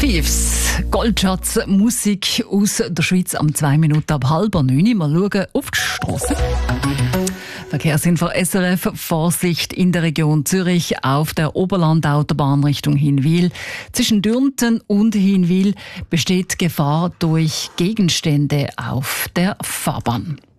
Piefs, Goldschatz, Musik aus der Schweiz am 2 Minuten ab 8:30. Mal schauen auf die Strasse. Verkehrsinfo SRF, Vorsicht in der Region Zürich auf der Oberlandautobahn Richtung Hinwil. Zwischen Dürnten und Hinwil besteht Gefahr durch Gegenstände auf der Fahrbahn.